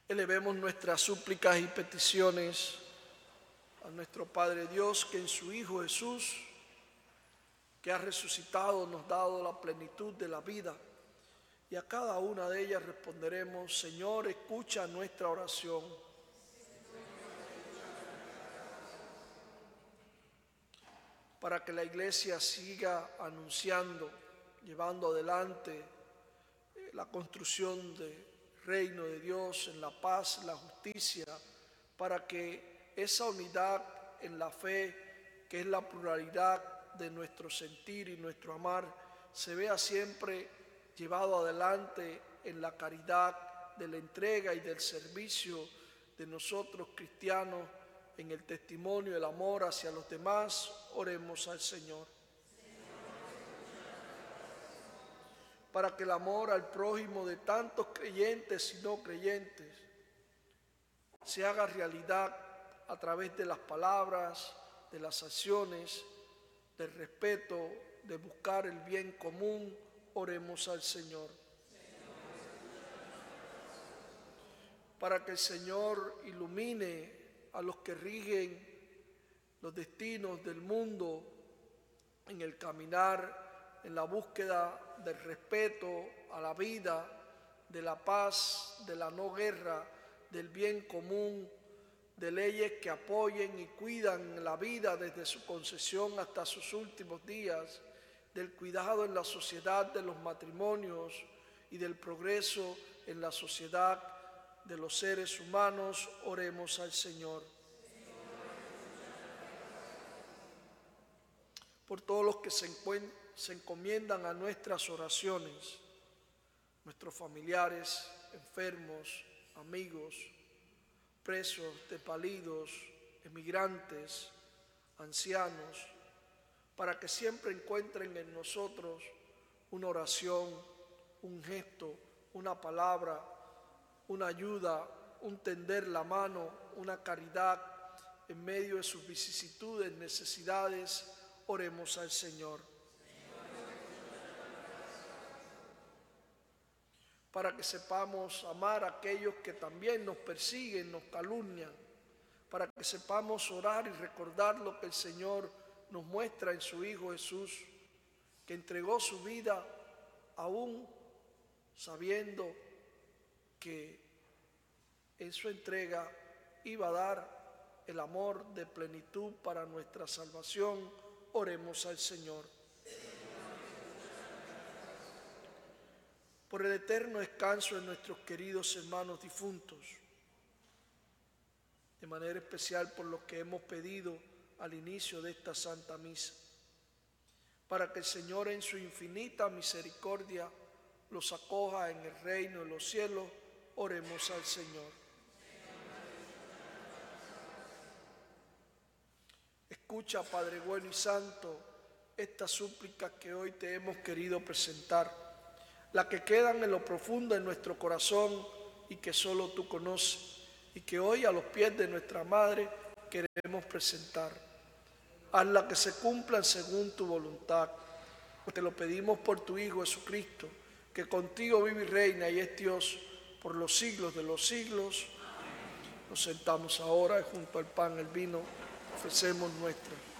Elevemos nuestras súplicas y peticiones a nuestro Padre Dios, que en su Hijo Jesús, que ha resucitado, nos ha dado la plenitud de la vida. Y a cada una de ellas responderemos: Señor, escucha nuestra oración. Para que la Iglesia siga anunciando, llevando adelante la construcción del reino de Dios en la paz, la justicia, para que esa unidad en la fe, que es la pluralidad de nuestro sentir y nuestro amar, se vea siempre llevado adelante en la caridad de la entrega y del servicio de nosotros cristianos, en el testimonio, el amor hacia los demás. Oremos al Señor. Para que el amor al prójimo de tantos creyentes y no creyentes se haga realidad a través de las palabras, de las acciones, del respeto, de buscar el bien común. Oremos al Señor. Para que el Señor ilumine a los que rigen los destinos del mundo en el caminar, en la búsqueda del respeto a la vida, de la paz, de la no guerra, del bien común, de leyes que apoyen y cuidan la vida desde su concesión hasta sus últimos días, del cuidado en la sociedad de los matrimonios y del progreso en la sociedad de los seres humanos. Oremos al Señor. Por todos los que se encomiendan a nuestras oraciones, nuestros familiares, enfermos, amigos, presos, despalidos, emigrantes, ancianos, para que siempre encuentren en nosotros una oración, un gesto, una palabra, una ayuda, un tender la mano, una caridad en medio de sus vicisitudes, necesidades. Oremos al Señor. Para que sepamos amar a aquellos que también nos persiguen, nos calumnian, para que sepamos orar y recordar lo que el Señor nos muestra en su Hijo Jesús, que entregó su vida aún sabiendo que en su entrega iba a dar el amor de plenitud para nuestra salvación. Oremos al Señor. Por el eterno descanso de nuestros queridos hermanos difuntos, de manera especial por los que hemos pedido al inicio de esta Santa Misa, para que el Señor en su infinita misericordia los acoja en el reino de los cielos. Oremos al Señor. Escucha, Padre bueno y santo, estas súplicas que hoy te hemos querido presentar, las que quedan en lo profundo de nuestro corazón y que solo tú conoces, y que hoy a los pies de nuestra Madre queremos presentar. Hazlas que se cumplan según tu voluntad. Te lo pedimos por tu Hijo Jesucristo, que contigo vive y reina y es Dios por los siglos de los siglos. Nos sentamos ahora y junto al pan y el vino ofrecemos nuestra